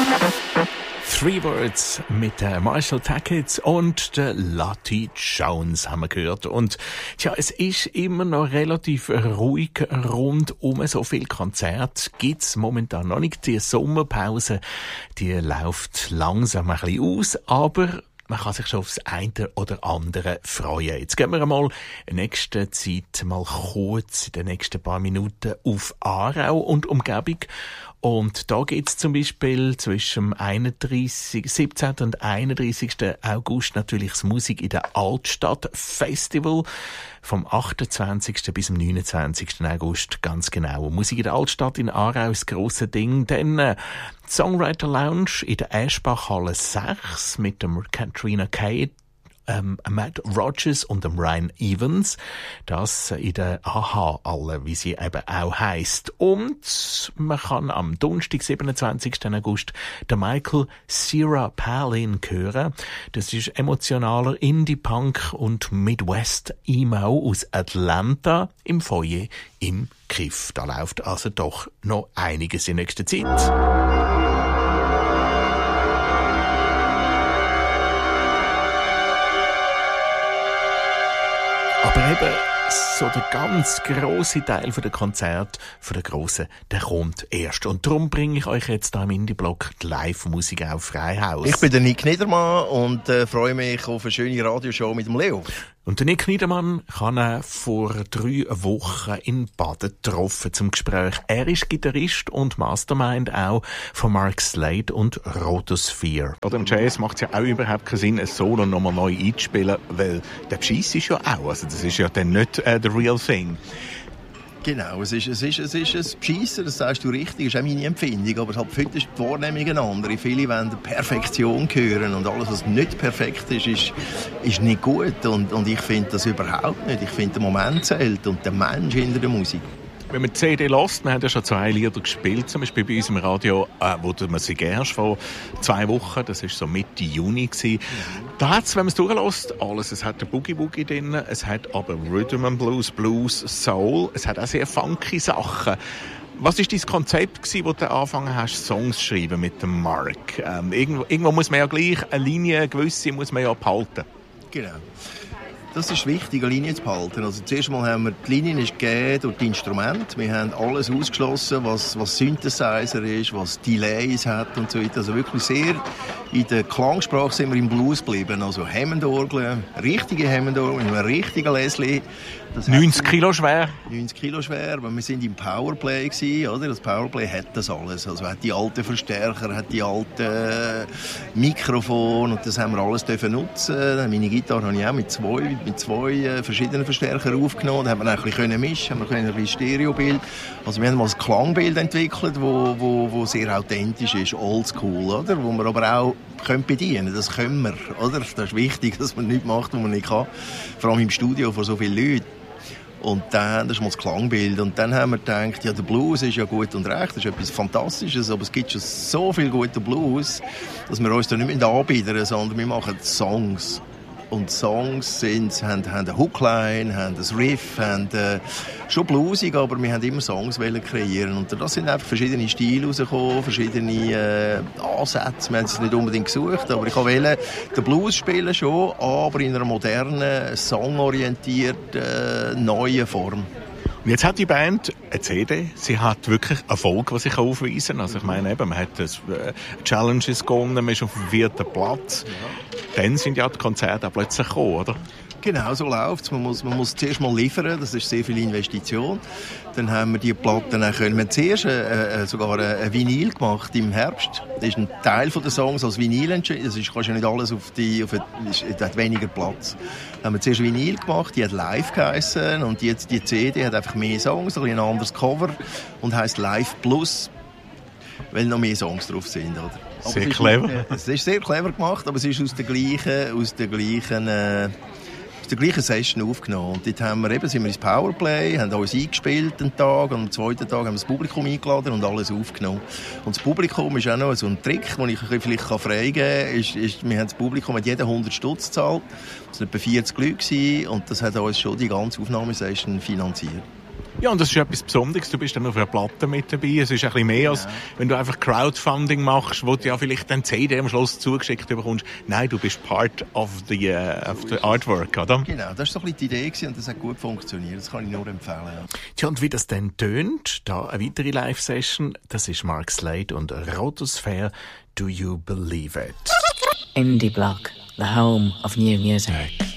Three Words mit Marshall Tackett und der Lottie Jones haben wir gehört. Und tja, es ist immer noch relativ ruhig rundum. So viel Konzerte gibt's momentan noch nicht. Die Sommerpause, die läuft langsam ein bisschen aus, aber man kann sich schon aufs eine oder andere freuen. Jetzt gehen wir einmal in der nächsten Zeit mal kurz, in den nächsten paar Minuten auf Aarau und Umgebung. Und da geht's zum Beispiel zwischen 17. und 31. August natürlich das Musik in der Altstadt Festival. Vom 28. bis zum 29. August, ganz genau. Musik in der Altstadt in Aarau ist das grosse Ding. Dann Songwriter Lounge in der Eschbach-Halle 6 mit dem Katrina Kaye, Matt Rogers und dem Ryan Evans. Das in der AHA-Halle, wie sie eben auch heisst. Und man kann am Donnerstag, 27. August, den Michael Cera Palin hören. Das ist emotionaler Indie-Punk und Midwest-Emo aus Atlanta im Foyer im Kiff. Da läuft also doch noch einiges in nächster Zeit. Aber eben so der ganz grosse Teil von der Konzert, von der grossen, der kommt erst. Und darum bringe ich euch jetzt da im Indie-Blog die Live-Musik auf Freihaus. Ich bin der Nick Niedermann und freue mich auf eine schöne Radioshow mit dem Leo. Und der Nick Niedermann kann vor 3 Wochen in Baden getroffen zum Gespräch. Er ist Gitarrist und Mastermind auch von Mark Slade und Rhodosphere. Oder im Jazz macht es ja auch überhaupt keinen Sinn, ein Solo nochmal neu einzuspielen, weil der Beschiss ist ja auch, also das ist ja dann nicht the real thing. Genau, es ist ein Beschissen, das sagst du richtig, das ist auch meine Empfindung, aber halt heute ist die Wahrnehmung eine andere. Viele wollen Perfektion hören und alles, was nicht perfekt ist nicht gut und ich finde das überhaupt nicht. Ich finde, der Moment zählt und der Mensch hinter der Musik. Wenn man die CD hört, wir haben ja schon 2 Lieder gespielt, zum Beispiel bei uns im Radio, wo man sie erst vor 2 Wochen, das war so Mitte Juni gewesen. Da hat es, wenn man es durchlässt, alles. Es hat den Boogie-Woogie drin, es hat aber Rhythm and Blues, Blues, Soul, es hat auch sehr funky Sachen. Was war dein Konzept gewesen, wo du angefangen hast, Songs zu schreiben mit dem Mark? Irgendwo muss man ja gleich eine Linie, eine gewisse, muss man ja behalten. Genau. Das ist wichtig, eine Linie zu behalten. Also zuerst mal haben wir die Linien gegeben durch die Instrumente. Wir haben alles ausgeschlossen, was Synthesizer ist, was Delays hat und so weiter. Also wirklich sehr in der Klangsprache sind wir im Blues geblieben. Also Hammond-Orgeln, richtige Hammond-Orgeln, mit einem richtigen Leslie. 90 Kilo schwer. 90 Kilo schwer, aber wir sind im Powerplay gewesen, oder? Das Powerplay hat das alles. Also hat die alten Verstärker, hat die alten Mikrofone und das haben wir alles dürfen nutzen. Meine Gitarre habe ich auch mit zwei verschiedenen Verstärkern aufgenommen. Da haben wir ein bisschen mischen, haben wir ein bisschen Stereobild. Also wir haben mal ein Klangbild entwickelt, wo sehr authentisch ist, oldschool, oder? Wo wir aber auch bedienen können. Das können wir, oder? Das ist wichtig, dass man nichts macht, was man nicht kann. Vor allem im Studio vor so vielen Leuten. Und dann, das ist mal das Klangbild. Und dann haben wir gedacht, ja, der Blues ist ja gut und recht, das ist etwas Fantastisches, aber es gibt schon so viel guten Blues, dass wir uns da nicht mehr anbieten, sondern wir machen Songs. Und Songs haben eine Hookline, haben ein Riff, haben schon bluesig, aber wir haben immer Songs kreieren. Und da sind einfach verschiedene Stile rausgekommen, verschiedene Ansätze. Wir haben es nicht unbedingt gesucht, aber ich wollte den Blues spielen schon, aber in einer modernen, songorientierten, neuen Form. Und jetzt hat die Band eine CD, sie hat wirklich Erfolg, was ich aufweisen kann. Also ich meine eben, man hat das Challenges gewonnen, man ist auf dem 4. Platz. Ja. Dann sind ja die Konzerte auch plötzlich gekommen, oder? Genau, so läuft's. Man muss zuerst mal liefern, das ist sehr viel Investition. Dann haben wir die Platten auch können. Wir haben zuerst sogar ein Vinyl gemacht im Herbst. Das ist ein Teil der Songs als Vinyl entschieden. Das kannst ja nicht alles es hat weniger Platz. Dann haben wir zuerst Vinyl gemacht, die hat Live geheissen und jetzt die CD hat einfach mehr Songs, ein anderes Cover und heisst Live Plus, weil noch mehr Songs drauf sind, oder? Sehr clever. Es ist sehr clever gemacht, aber es ist aus der gleichen Session aufgenommen. Und dort sind wir ins Powerplay, haben uns eingespielt einen Tag und am zweiten Tag haben wir das Publikum eingeladen und alles aufgenommen. Und das Publikum ist auch noch so ein Trick, den ich vielleicht freigeben kann, wir haben das Publikum hat jeder 100 Stutz gezahlt. Das waren etwa 40 Leute und das hat uns schon die ganze Aufnahmesession finanziert. Ja, und das ist etwas Besonderes. Du bist dann auf einer Platte mit dabei. Es ist ein bisschen mehr, als wenn du einfach Crowdfunding machst, wo du ja vielleicht dann CD am Schluss zugeschickt bekommst. Nein, du bist part of the artwork, oder? Genau, das war so ein bisschen die Idee und das hat gut funktioniert. Das kann ich nur empfehlen. Ja. Tja, und wie das dann tönt, da eine weitere Live-Session, das ist Mark Slade und Rhodosphere, Do You Believe It? Indie Block, the home of new music.